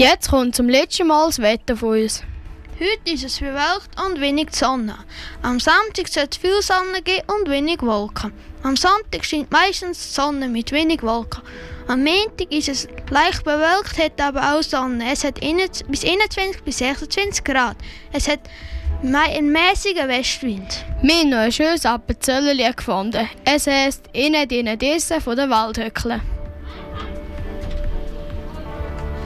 Jetzt kommt zum letzten Mal das Wetter von uns. Heute ist es bewölkt und wenig Sonne. Am Samstag soll es viel Sonne geben und wenig Wolken. Am Sonntag scheint meistens die Sonne mit wenig Wolken. Am Montag ist es leicht bewölkt, hat aber auch Sonne. Es hat bis 21 bis 26 Grad. Es hat einen mäßigen Westwind. Wir haben noch ein schönes Appenzellerli gefunden. Es heisst «Innen diesen Dissen» von den Waldhöcklen.